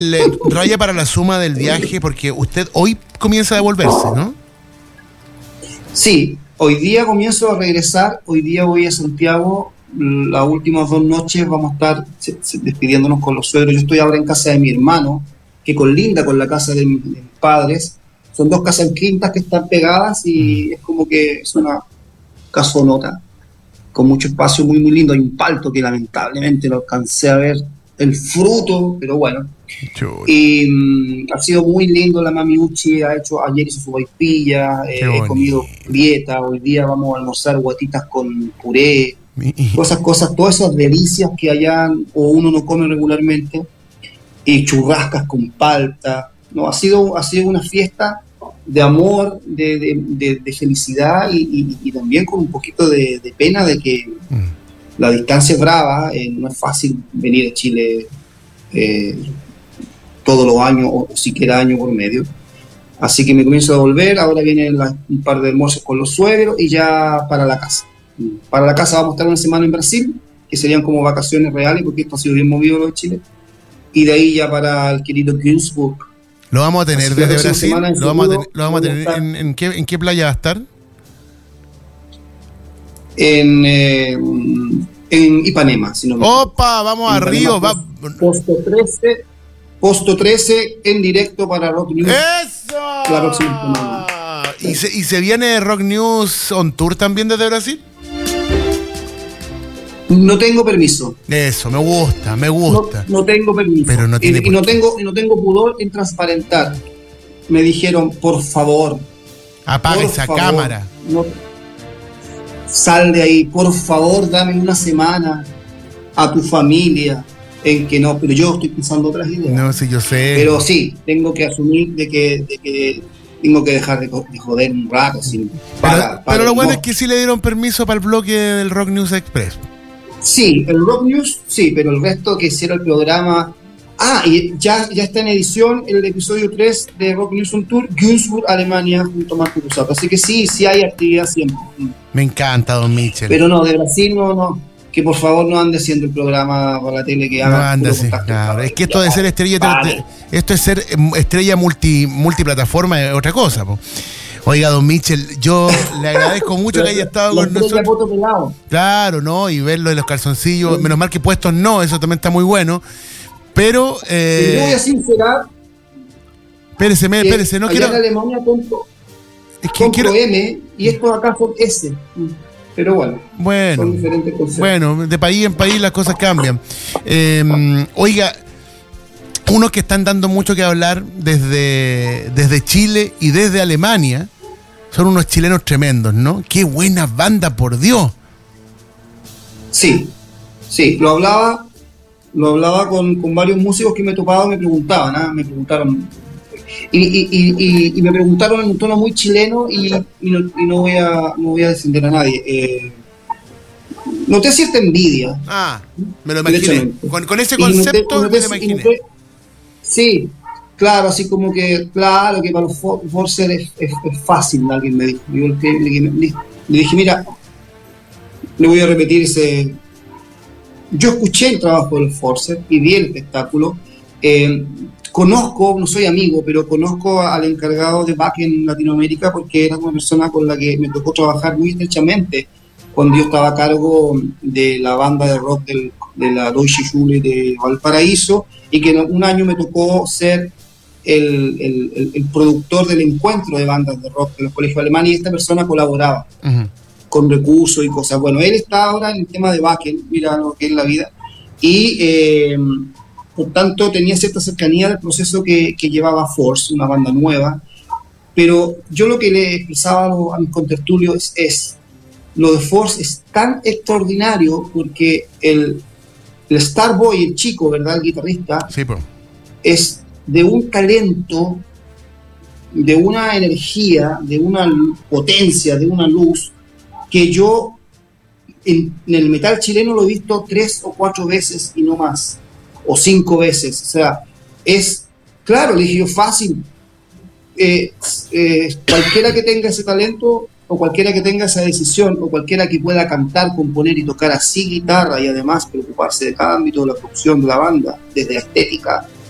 raya para la suma del viaje, porque usted hoy comienza a devolverse, ¿no? Sí, hoy día comienzo a regresar, hoy día voy a Santiago, las últimas 2 noches vamos a estar despidiéndonos con los suegros. Yo estoy ahora en casa de mi hermano, que colinda con la casa de mis padres. Son 2 casas en quintas que están pegadas y es como que es una casonota con mucho espacio, muy muy lindo. Hay un palto que lamentablemente no alcancé a ver el fruto, pero bueno. Y ha sido muy lindo. La mami Uchi ayer hizo su vaipilla, he comido dieta, hoy día vamos a almorzar guatitas con puré, todas esas delicias que allá o uno no come regularmente, y churrascas con palta. No, ha sido una fiesta de amor, de felicidad y también con un poquito de pena de que la distancia es brava, no es fácil venir a Chile todos los años o siquiera año por medio. Así que me comienzo a volver, ahora vienen un par de almuerzos con los suegros y ya para la casa. Para la casa vamos a estar una semana en Brasil, que serían como vacaciones reales, porque esto ha sido bien movido lo de Chile. Y de ahí ya para el querido Günzburg. ¿Lo vamos a tener desde Brasil? ¿Lo vamos a tener en qué playa va a estar? En Ipanema, si no me equivoco. ¡Opa! Vamos a Río. Posto 13 en directo para Rock News. ¡Eso! La próxima semana. ¿Y se viene Rock News on Tour también desde Brasil? No tengo permiso. Eso, me gusta. No tengo permiso. Pero no tiene y no tengo pudor en transparentar. Me dijeron, por favor. Apaga esa cámara. No, sal de ahí, por favor, dame una semana a tu familia. En que no, pero yo estoy pensando otras ideas. No, sí, yo sé. Pero sí, tengo que asumir de que tengo que dejar de joder un rato. Pero lo bueno es que sí le dieron permiso para el bloque del Rock News Express. Sí, el Rock News, sí, pero el resto que hiciera el programa... y ya está en edición el episodio 3 de Rock News on Tour, Günzburg, Alemania, junto a Marco Cusato. Así que sí hay actividad siempre. Me encanta, don Michel. Pero no, de Brasil no. Que por favor no ande haciendo el programa por la tele que haga. No ande así, claro. Es que esto de ser estrella, esto es ser estrella multiplataforma es otra cosa, po. Oiga, don Michel, yo le agradezco mucho que haya estado con nosotros. Claro, ¿no? Y verlo de los calzoncillos, menos mal que puestos no, eso también está muy bueno. Pero yo voy a sincerar. Espérese, no quiero. En Alemania compro M y estos acá son S. Pero bueno, son diferentes conceptos. Bueno, de país en país las cosas cambian. Oiga, unos que están dando mucho que hablar desde Chile y desde Alemania son unos chilenos tremendos, ¿no? ¡Qué buena banda, por Dios! Sí, lo hablaba con varios músicos que me topaban, me preguntaron. Y me preguntaron en un tono muy chileno y no voy a defender a nadie. Noté cierta envidia. Me lo imaginé. Con ese concepto me lo imaginé. Sí, claro, así como que, claro, que para los Forcer es fácil, alguien me dijo. Yo le dije, mira, le voy a repetir ese... Yo escuché el trabajo de los Forcer y vi el espectáculo. Conozco, no soy amigo, pero conozco al encargado de back en Latinoamérica porque era una persona con la que me tocó trabajar muy estrechamente cuando yo estaba a cargo de la banda de rock de la Deutsche Schule de Valparaíso, y que un año me tocó ser el productor del encuentro de bandas de rock de los colegios alemanes, y esta persona colaboraba con recursos y cosas. Bueno, él está ahora en el tema de backend, mira lo que es la vida, y por tanto tenía cierta cercanía del proceso que llevaba Force, una banda nueva. Pero yo lo que le expresaba a mis contertulios es lo de Force es tan extraordinario porque el Starboy, el chico, ¿verdad? El guitarrista, sí, es de un talento, de una energía, de una potencia, de una luz que yo en el metal chileno lo he visto 3 o 4 veces y no más, o 5 veces. O sea, es, claro, le dije yo, fácil. Cualquiera que tenga ese talento, o cualquiera que tenga esa decisión, o cualquiera que pueda cantar, componer y tocar así guitarra y además preocuparse de cada ámbito de la producción de la banda, desde la estética,